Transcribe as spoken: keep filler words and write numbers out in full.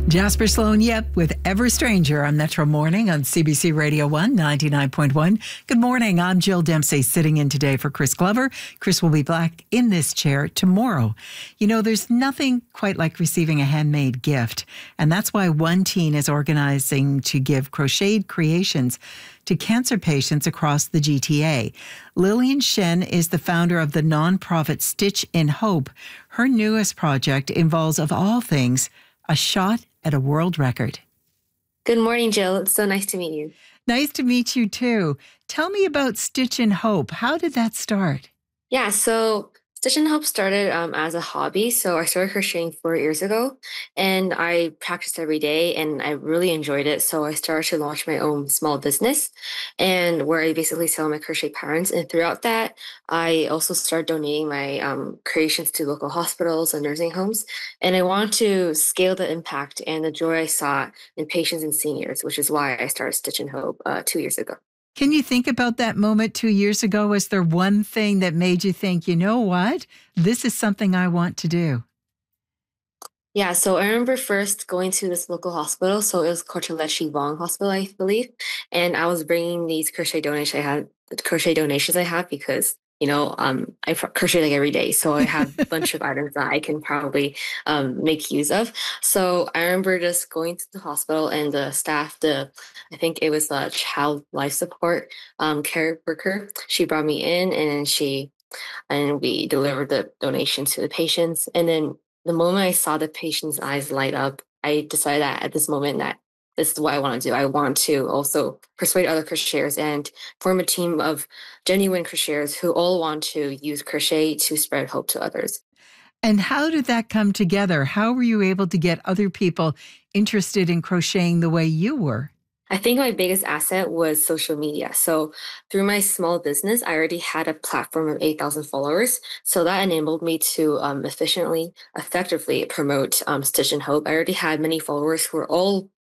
Jasper Sloan Yep with Ever Stranger on Metro Morning on C B C Radio one, ninety-nine point one. Good morning. I'm Jill Dempsey sitting in today for Chris Glover. Chris will be back in this chair tomorrow. You know, there's nothing quite like receiving a handmade gift. And that's why One Teen is organizing to give crocheted creations to cancer patients across the G T A. Lillian Shen is the founder of the nonprofit Stitch in Hope. Her newest project involves, of all things, a shot at a world record. Good morning, Jill. It's so nice to meet you. Nice to meet you too. Tell me about Stitch in Hope. How did that start? Yeah, so Stitch in Hope started um, as a hobby. So I started crocheting four years ago, and I practiced every day, and I really enjoyed it. So I started to launch my own small business, and where I basically sell my crochet patterns. And throughout that, I also started donating my um, creations to local hospitals and nursing homes. And I want to scale the impact and the joy I saw in patients and seniors, which is why I started Stitch in Hope uh, two years ago. Can you think about that moment two years ago? Was there one thing that made you think, you know what, this is something I want to do? Yeah, so I remember first going to this local hospital. So it was Cortalechi Vong Hospital, I believe. And I was bringing these crochet donations I had, the crochet donations I have because, you know, um, I crochet like every day. So I have a bunch of items that I can probably um, make use of. So I remember just going to the hospital and the staff, the, I think it was a child life support um, care worker. She brought me in and she, and we delivered the donation to the patients. And then the moment I saw the patient's eyes light up, I decided that at this moment that this is what I want to do. I want to also persuade other crocheters and form a team of genuine crocheters who all want to use crochet to spread hope to others. And how did that come together? How were you able to get other people interested in crocheting the way you were? I think my biggest asset was social media. So through my small business, I already had a platform of eight thousand followers. So that enabled me to um, efficiently, effectively promote um, Stitch in Hope. I already had many followers who were all